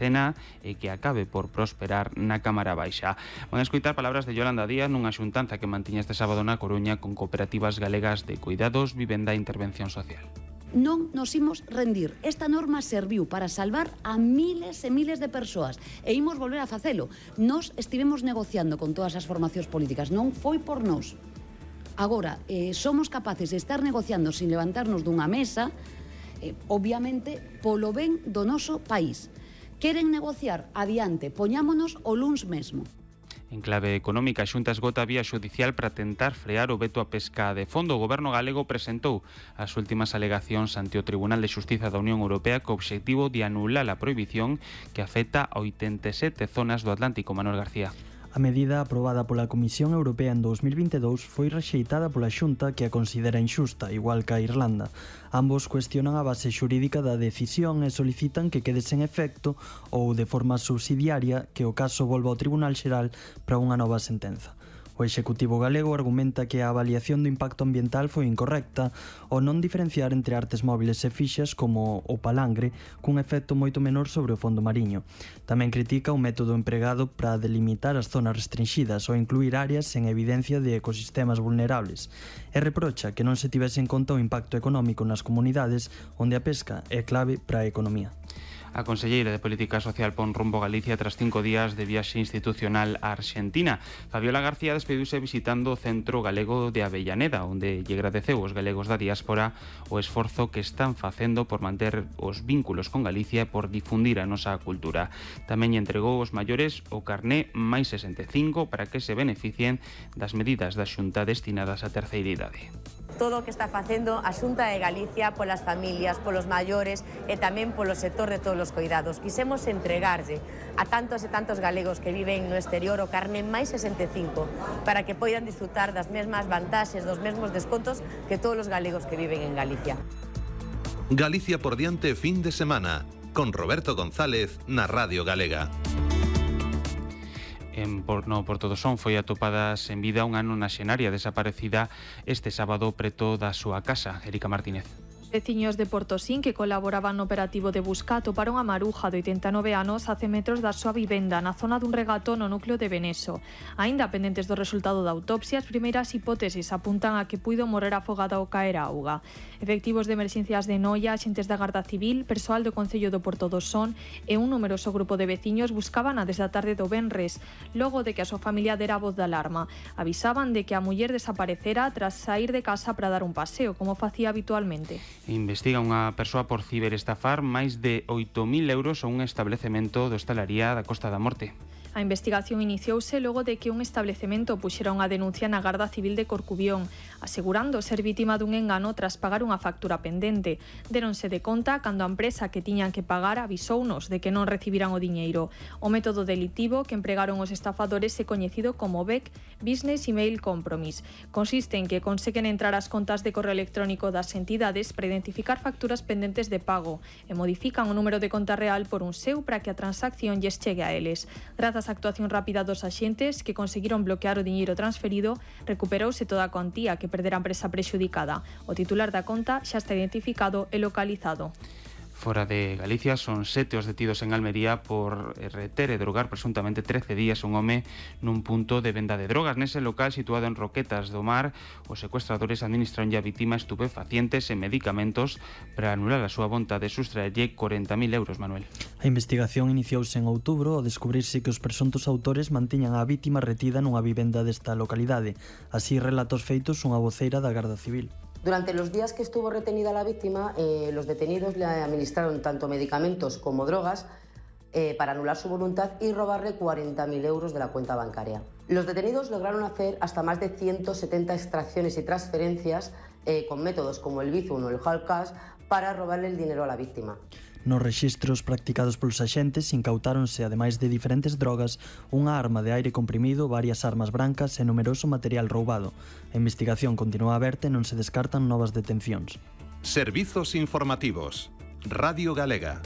escena e que acabe por prosperar na Cámara Baixa. Van a escoitar palabras de Yolanda Díaz nunha xuntanza que mantiña este sábado na Coruña con cooperativas galegas de cuidados, vivenda e intervención social. Non nos imos rendir. Esta norma serviu para salvar a miles e miles de persoas e imos volver a facelo. Nos estivemos negociando con todas as formacións políticas, non foi por nós. Agora, somos capaces de estar negociando sin levantarnos dunha mesa, obviamente, polo ben do noso país. Queren negociar? Adiante, poñámonos o luns mesmo. En clave económica, a Xunta esgota a vía xudicial para tentar frear o veto a pesca de fondo. O Goberno galego presentou as últimas alegacións ante o Tribunal de Xustiza da Unión Europea co obxectivo de anular a prohibición que afecta a 87 zonas do Atlántico. Manuel García. A medida aprobada pola Comisión Europea en 2022 foi rexeitada pola Xunta, que a considera inxusta, igual que a Irlanda. Ambos cuestionan a base xurídica da decisión e solicitan que quede sen efecto ou de forma subsidiaria que o caso volva ao Tribunal Xeral para unha nova sentenza. O Executivo galego argumenta que a avaliación do impacto ambiental foi incorrecta ao non diferenciar entre artes móviles e fixas como o palangre cun efecto moito menor sobre o fondo mariño. Tamén critica o método empregado para delimitar as zonas restringidas ou incluir áreas en evidencia de ecosistemas vulnerables e reprocha que non se tivese en conta o impacto económico nas comunidades onde a pesca é clave para a economía. A conselleira de Política Social pon rumbo a Galicia tras 5 días de viaxe institucional a Arxentina. Fabiola García despediuse visitando o Centro Galego de Avellaneda, onde lle agradeceu aos galegos da diáspora o esforzo que están facendo por manter os vínculos con Galicia e por difundir a nosa cultura. Tamén lle entregou aos maiores o carné máis 65 para que se beneficien das medidas da Xunta destinadas á terceira idade. Todo o que está facendo a Xunta de Galicia polas familias, polos maiores e tamén polo sector de todos os cuidados. Quisemos entregarlle a tantos e tantos galegos que viven no exterior o carné máis 65 para que poidan disfrutar das mesmas vantaxes, dos mesmos descontos que todos os galegos que viven en Galicia. Galicia por diante fin de semana, con Roberto González na Radio Galega. No Porto do Son foi atopada sen vida unha nona xenaria desaparecida este sábado preto da súa casa. Erika Martínez. Veciños de Portosín que colaboraban no operativo de busca atoparon a Maruja de 89 anos a 100 metros da súa vivenda na zona dun regato no núcleo de Beneso. Aínda pendentes do resultado da autopsia, as primeiras hipótesis apuntan a que puido morrer afogada ao caer a auga. Efectivos de emerxencias de Noia, axentes da Garda Civil, persoal do Concello do Porto do Son e un numeroso grupo de veciños buscaban a desde a tarde do venres, logo de que a súa familia dera a voz de alarma. Avisaban de que a muller desaparecera tras sair de casa para dar un paseo, como facía habitualmente. Investiga unha persoa por ciberestafar máis de 8.000 euros a un establecemento de hostalaría da Costa da Morte. A investigación iniciouse logo de que un establecemento puxera unha denuncia na Garda Civil de Corcubión, asegurando ser vítima dun engano tras pagar unha factura pendente. Deronse de conta cando a empresa que tiñan que pagar avisounos de que non recibiran o diñeiro. O método delitivo que empregaron os estafadores é coñecido como BEC, Business Email Compromise. Consiste en que conseguen entrar ás contas de correo electrónico das entidades para identificar facturas pendentes de pago e modifican o número de conta real por un seu para que a transacción lles chegue a eles. Grazas á actuación rápida dos axentes que conseguiron bloquear o diñeiro transferido, recuperouse toda a cuantía que perdera a empresa prexudicada. O titular da conta xa está identificado e localizado. Fora de Galicia son 7 os detidos en Almería por reter e drogar presuntamente 13 días un home nun punto de venda de drogas. Nese local situado en Roquetas do Mar, os secuestradores administran a vítima estupefacientes e medicamentos para anular a súa vontade de sustraerlle 40.000 euros, Manuel. A investigación iniciouse en outubro ao descubrirse que os presuntos autores mantiñan a vítima retida nunha vivenda desta localidade. Así relata os feitos unha voceira da Garda Civil. Durante los días que estuvo retenida la víctima, los detenidos le administraron tanto medicamentos como drogas para anular su voluntad y robarle 40.000 euros de la cuenta bancaria. Los detenidos lograron hacer hasta más de 170 extracciones y transferencias con métodos como el Bizum o el hard cash para robarle el dinero a la víctima. Nos rexistros practicados polos axentes incautáronse, ademais de diferentes drogas, unha arma de aire comprimido, varias armas brancas e numeroso material roubado. A investigación continúa aberta e non se descartan novas detencións. Servizos informativos. Radio Galega.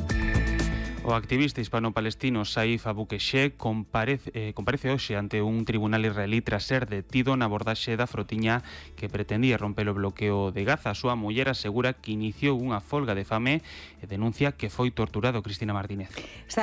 O activista hispano-palestino Saif Abu Keshe comparece hoxe ante un tribunal israelí tras ser detido na abordaxe da frotiña que pretendía romper o bloqueo de Gaza. A súa muller asegura que iniciou unha folga de fame e denuncia que foi torturado. Cristina Martínez.